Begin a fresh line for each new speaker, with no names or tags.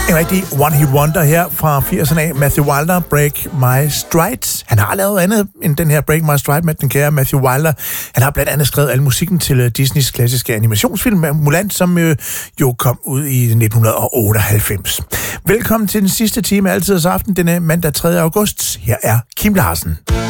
En rigtig one-hit wonder her fra 80'erne af. Matthew Wilder, Break My Stride. Han har lavet andet end den her Break My Stride med den kære Matthew Wilder. Han har blandt andet skrevet al musikken til Disneys klassiske animationsfilm Mulan, som jo kom ud i 1998. Velkommen til den sidste time af Altidets Aften, denne mandag 3. august. Her er Kim Larsen.